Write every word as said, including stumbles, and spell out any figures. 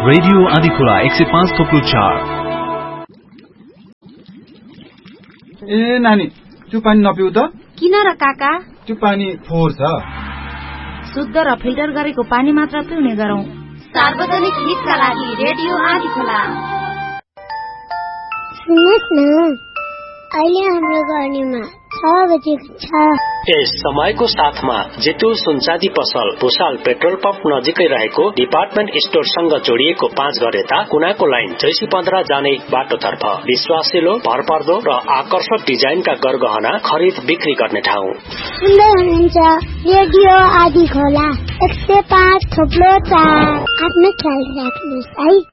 Radio Adhikhola एक सय पाँच थोप्लो चार। ए नानी, त्यो पानी नपिउ त। किन र काका? त्यो पानी फोहोर छ। शुद्ध र फिल्टर गरेको पानी मात्र पिउने गरौँ। सार्वजनिक हितका लागि रेडियो आदिखोला। सुन्नुहोस् न, अहिले हाम्रो गर्नेमा छ बजेको छ। यस समयको साथमा जेतु सुनचाँदी पसल भुसाल पेट्रोल पम्प नजिकै रहेको डिपार्टमेन्ट स्टोरसँग जोडिएको पाँच घर यता कुनाको लाइन चैसी पन्ध्र जाने बाटोतर्फ विश्वासिलो, भरपर्दो र आकर्षक डिजाइनका गरगहना खरिद बिक्री गर्ने ठाउँ। सुन्दै हुनुहुन्छ रेडियो आदिखोला एक सय पाँच थोप्लो चार। आफ्नो ख्याल राख्नुहोस् है।